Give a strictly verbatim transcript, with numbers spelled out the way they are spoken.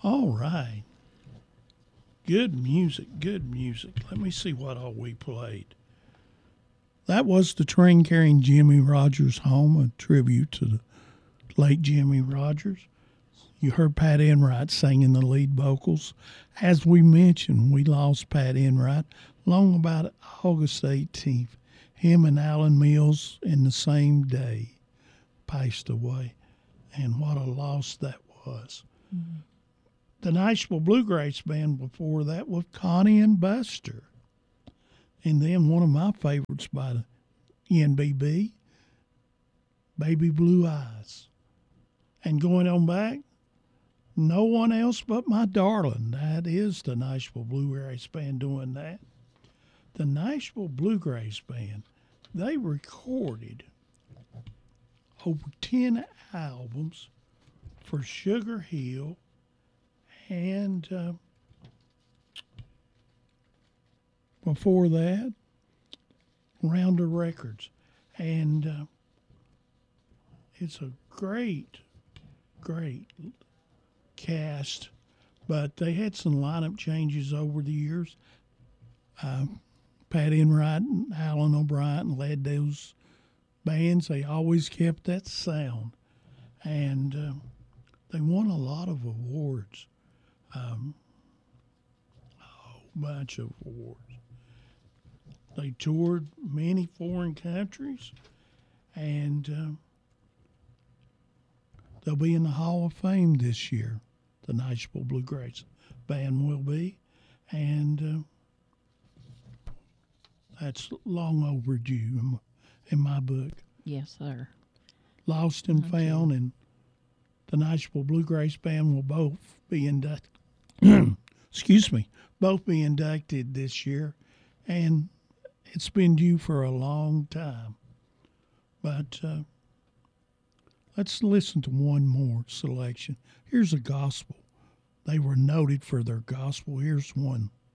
All right. Good music, good music. Let me see what all we played. That was the train carrying Jimmy Rogers home, a tribute to the late Jimmy Rogers. You heard Pat Enright singing the lead vocals. As we mentioned, we lost Pat Enright long about August eighteenth. Him and Alan Mills in the same day passed away. And what a loss that was. Mm-hmm. The Nashville Bluegrass Band before that was Connie and Buster. And then one of my favorites by the N B B, Baby Blue Eyes. And going on back, no one else but my darling. That is the Nashville Bluegrass Band doing that. The Nashville Bluegrass Band, they recorded over ten albums for Sugar Hill and uh, before that, Rounder Records. And uh, it's a great, great cast, but they had some lineup changes over the years. Uh, Pat Enright and Alan O'Brien led those bands. They always kept that sound. And uh, they won a lot of awards. Um, a whole bunch of awards. They toured many foreign countries, and uh, they'll be in the Hall of Fame this year. The Nashville Bluegrass Band will be, and uh, that's long overdue in my, in my book. Yes, sir. Lost and Thank Found, you. and the Nashville Bluegrass Band will both be inducted. Excuse me, both be inducted this year, and it's been due for a long time. But uh, let's listen to one more selection. Here's a gospel. They were noted for their gospel. Here's one.